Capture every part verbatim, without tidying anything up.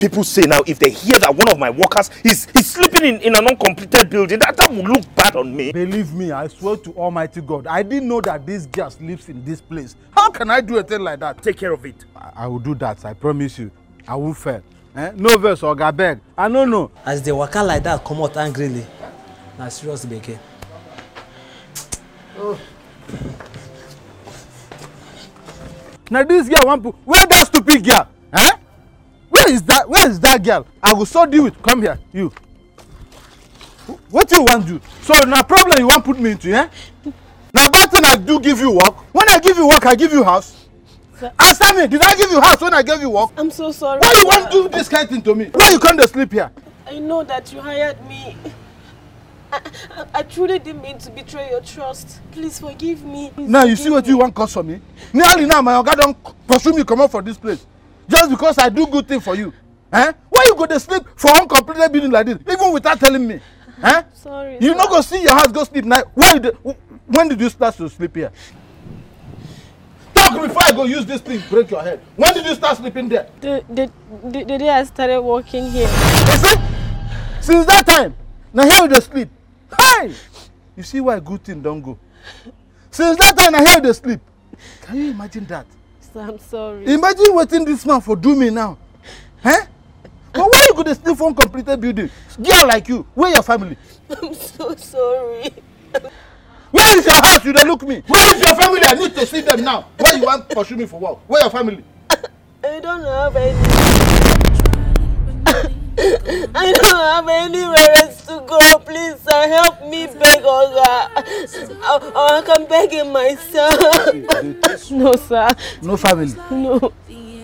People say now if they hear that one of my workers is, is sleeping in, in an uncompleted building, that, that will look bad on me. Believe me, I swear to Almighty God, I didn't know that this girl sleeps in this place. How can I do a thing like that? Take care of it. I, I will do that, I promise you. I will fail. Eh? No verse or gabeg. I don't know. As they walk out like that, come out angrily. Now serious begin. Oh. Now this girl want to... Where that stupid girl? Eh? Where is that? Where is that girl? I will so deal with. Come here, you. What you want to do? So now problem you want to put me into, eh? Now that thing I do give you work. When I give you work, I give you house. Sir. Answer me. Did I give you house when I gave you work? I'm so sorry. Why you want to do this kind of thing to me? Why you come to sleep here? I know that you hired me. I, I, I truly didn't mean to betray your trust. Please forgive me. Please now forgive you see what me. you want cause for me? Nearly now my oga don't pursue me come out for this place. Just because I do good thing for you. Eh? Why you go to sleep for uncompleted building like this? Even without telling me. Eh? Sorry. You sir. not go see your house go sleep night. Why did, when did you start to sleep here? Talk before I go use this thing break your head. When did you start sleeping there? The, the, the, the day I started working here. You see? Since that time, now here you sleep. Hey! You see why good thing don't go. Since that time, I hear you sleep. Can you imagine that? Sir, I'm sorry. Imagine waiting this man for do me now. Eh? But why you go to sleep for uncompleted building? Girl like you, where your family? I'm so sorry. Where is your house? You don't look me. Where is your family? I need to see them now. Why you want to pursue me for work? Where your family? I don't have any. I don't have anywhere else to go. Please, sir, help me beg Oga. I, I can beg him myself. No, sir. No family? No.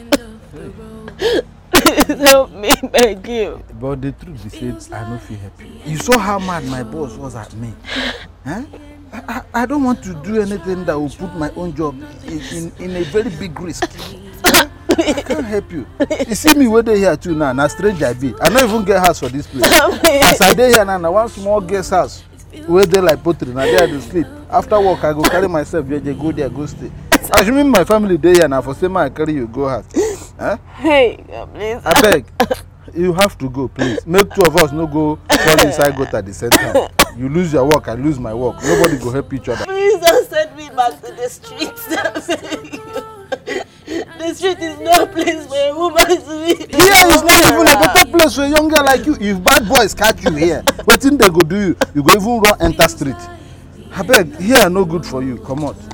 Please help me beg you. But the truth is, I don't feel happy. You saw how mad my boss was at me. Huh? I, I, I don't want to do anything that will put my own job in, in, in a very big risk. I can't help you. You see me where they here too now, na strange I be. I don't even get house for this place. As I dey here now, na one small guest house where they like pottery, now there to sleep. After work, I go carry myself, yeah, go there, go stay. Assuming my family dey here now, for same I carry you go house. Huh? Hey, please. I beg, you have to go, please. Make two of us no go fall inside goat at the same time. You lose your work, I lose my work. Nobody go help each other. Please don't send me back to the streets. The street is no place for a woman to be. Here is not even a better place for a young girl like you. If bad boys catch you here, what thing they go do you? You go even run enter street. I beg, here no good for you. Come on.